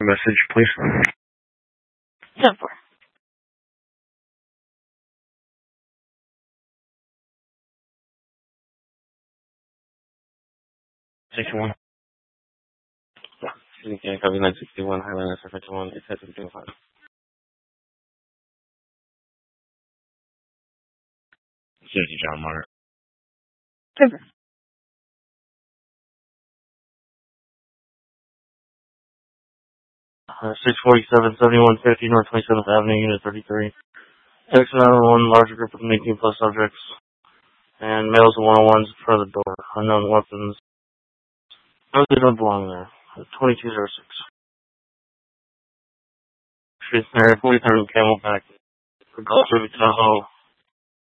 Message, please. 10-4. Section 1. Yeah, copy 961, Highland, Section 1, it's at 605. City, John Margaret. 10-4. 647, 7150 North 27th Avenue, Unit 33. X911, larger group of 18 plus subjects, and males and 101s in front of the door. Unknown weapons. No, they don't belong there. 2206. Street Mary, 43rd Camelback. Gulf River, Tahoe.